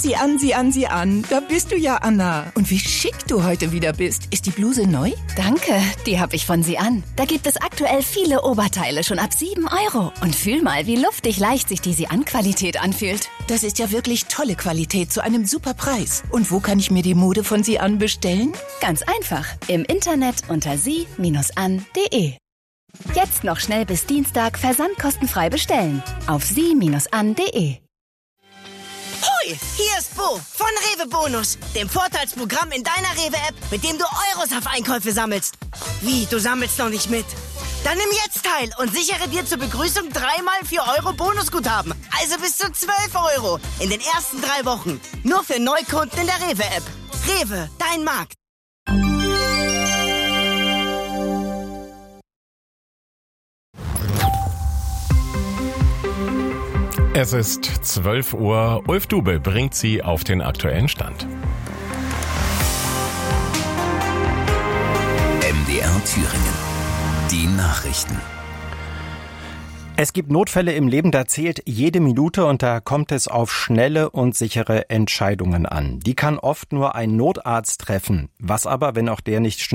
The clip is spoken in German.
Sieh an, sieh an, sieh an. Da bist du ja, Anna. Und wie schick du heute wieder bist. Ist die Bluse neu? Danke, die habe ich von Sian. Da gibt es aktuell viele Oberteile schon ab 7 €. Und fühl mal, wie luftig leicht sich die Sian-Qualität anfühlt. Das ist ja wirklich tolle Qualität zu einem super Preis. Und wo kann ich mir die Mode von Sian bestellen? Ganz einfach. Im Internet unter sie-an.de. Jetzt noch schnell bis Dienstag versandkostenfrei bestellen. Auf sie-an.de. Hoi, hier ist Bo von Rewe Bonus, dem Vorteilsprogramm in deiner Rewe-App, mit dem du Euros auf Einkäufe sammelst. Wie, du sammelst noch nicht mit? Dann nimm jetzt teil und sichere dir zur Begrüßung 3x 4 € Bonusguthaben. Also bis zu 12 € in den ersten 3 Wochen. Nur für Neukunden in der Rewe-App. Rewe, dein Markt. Es ist 12 Uhr. Ulf Dube bringt Sie auf den aktuellen Stand. MDR Thüringen. Die Nachrichten. Es gibt Notfälle im Leben, da zählt jede Minute und da kommt es auf schnelle und sichere Entscheidungen an. Die kann oft nur ein Notarzt treffen. Was aber, wenn auch der nicht schnell